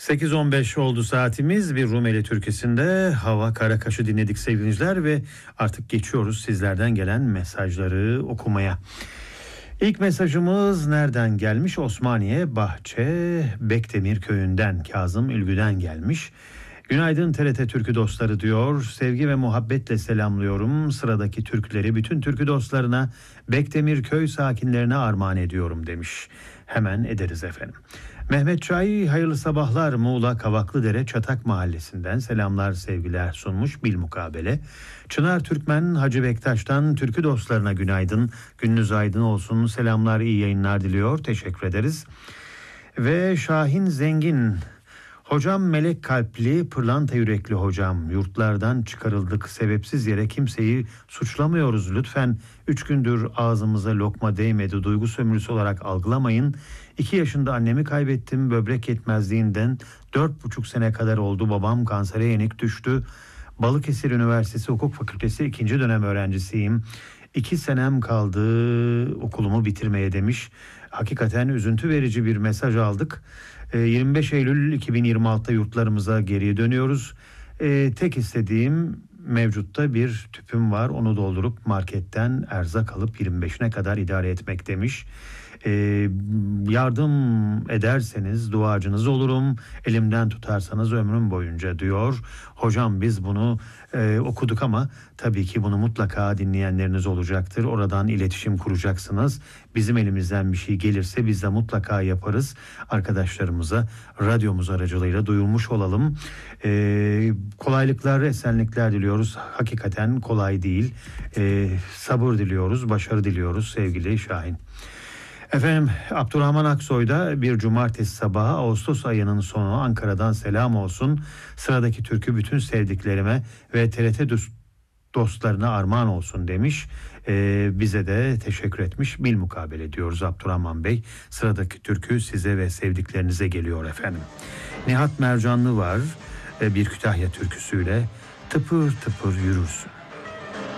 8.15 oldu saatimiz. Bir Rumeli türküsünde Hava Karakaş'ı dinledik sevgili dinleyiciler ve artık geçiyoruz sizlerden gelen mesajları okumaya. İlk mesajımız nereden gelmiş? Osmaniye Bahçe Bekdemir köyünden Kazım Ülgü'den gelmiş. Günaydın TRT Türkü dostları diyor. Sevgi ve muhabbetle selamlıyorum. Sıradaki türküleri bütün türkü dostlarına, Bekdemir köy sakinlerine armağan ediyorum demiş. Hemen ederiz efendim. Mehmet Çay hayırlı sabahlar, Muğla Kavaklıdere Çatak Mahallesi'nden selamlar sevgiler sunmuş bilmukabele. Çınar Türkmen Hacı Bektaş'tan türkü dostlarına günaydın, gününüz aydın olsun, selamlar, iyi yayınlar diliyor, teşekkür ederiz. Ve Şahin Zengin, hocam melek kalpli, pırlanta yürekli hocam, yurtlardan çıkarıldık, sebepsiz yere kimseyi suçlamıyoruz lütfen. 3 gündür ağzımıza lokma değmedi, duygu sömürüsü olarak algılamayın. 2 yaşında annemi kaybettim, böbrek yetmezliğinden 4,5 sene kadar oldu, babam kansere yenik düştü. Balıkesir Üniversitesi Hukuk Fakültesi 2. dönem öğrencisiyim. 2 senem kaldı okulumu bitirmeye demiş. Hakikaten üzüntü verici bir mesaj aldık. 25 Eylül 2026'da yurtlarımıza geriye dönüyoruz. Tek istediğim, mevcutta bir tüpüm var, onu doldurup marketten erzak alıp 25'ine kadar idare etmek demiş. Yardım ederseniz duacınız olurum, elimden tutarsanız ömrüm boyunca diyor. Hocam biz bunu okuduk ama tabii ki bunu mutlaka dinleyenleriniz olacaktır. Oradan iletişim kuracaksınız. Bizim elimizden bir şey gelirse biz de mutlaka yaparız. Arkadaşlarımıza radyomuz aracılığıyla duyurmuş olalım. Kolaylıklar, esenlikler diliyoruz. Hakikaten kolay değil. Sabır diliyoruz, başarı diliyoruz sevgili Şahin. Efendim, Abdurrahman Aksoy'da bir cumartesi sabahı Ağustos ayının sonu, Ankara'dan selam olsun. Sıradaki türkü bütün sevdiklerime ve TRT dostlarına armağan olsun demiş. Bize de teşekkür etmiş. Bilmukabele diyoruz Abdurrahman Bey. Sıradaki türkü size ve sevdiklerinize geliyor efendim. Nihat Mercanlı var bir Kütahya türküsüyle Tıpır tıpır yürürsün.